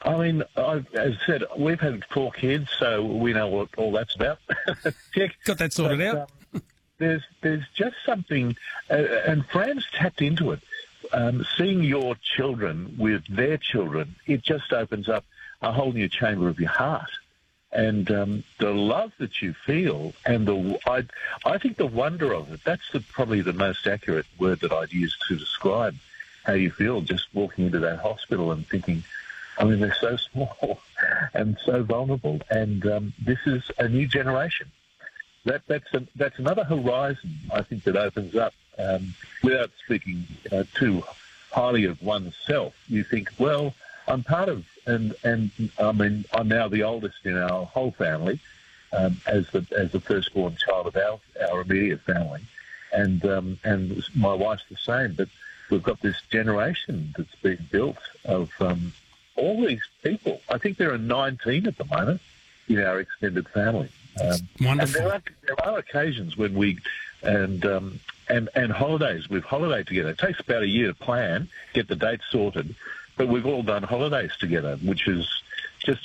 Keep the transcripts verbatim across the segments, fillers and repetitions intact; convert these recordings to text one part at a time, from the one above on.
I mean, I've, as I said, we've had four kids, so we know what all that's about. Got that sorted but, out. Um, there's there's just something, uh, and Fran's tapped into it. Um, seeing your children with their children, it just opens up a whole new chamber of your heart. And um, the love that you feel, and the I, I think the wonder of it, that's the, probably the most accurate word that I'd use to describe how you feel just walking into that hospital and thinking, I mean, they're so small and so vulnerable, and um, this is a new generation. That, that's, a, that's another horizon, I think, that opens up. Um, without speaking uh, too highly of oneself, you think, well, I'm part of, and, and I mean, I'm now the oldest in our whole family, um, as the as the firstborn child of our, our immediate family, and um, and my wife's the same. But we've got this generation that's being built of um, all these people. I think there are nineteen at the moment in our extended family. Um, wonderful. And there are there are occasions when we and um, and and holidays. We've holiday together. It takes about a year to plan, get the dates sorted. But we've all done holidays together, which is just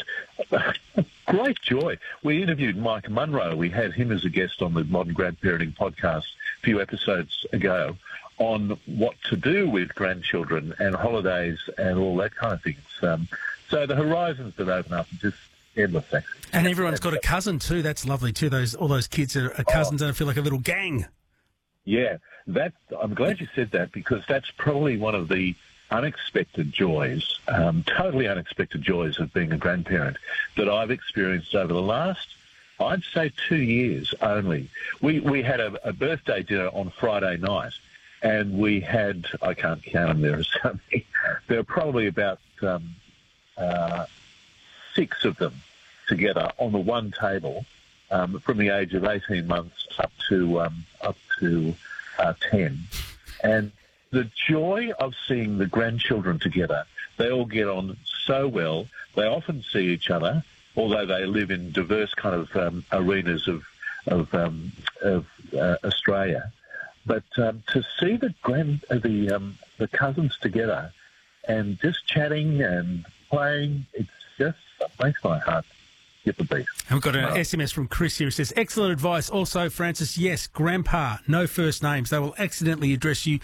great joy. We interviewed Mike Munro. We had him as a guest on the Modern Grandparenting podcast a few episodes ago on what to do with grandchildren and holidays and all that kind of things. Um, so the horizons that open up are just endless, actually. And everyone's got a cousin too. That's lovely too. Those all those kids are, are cousins oh. and feel like a little gang. Yeah, that I'm glad you said that, because that's probably one of the unexpected joys, um, totally unexpected joys of being a grandparent that I've experienced over the last, I'd say, two years only. We we had a, a birthday dinner on Friday night, and we had, I can't count them, there are so many, there are probably about um, uh, six of them together on the one table, um, from the age of eighteen months up to um, up to uh, ten, and the joy of seeing the grandchildren together. They all get on so well. They often see each other, although they live in diverse kind of um, arenas of of, um, of uh, Australia. But um, to see the grand uh, the um, the cousins together and just chatting and playing, it's just it makes my heart skip a beat. And we've got an S M S from Chris here who says, excellent advice. Also, Francis, yes, grandpa, no first names. They will accidentally address you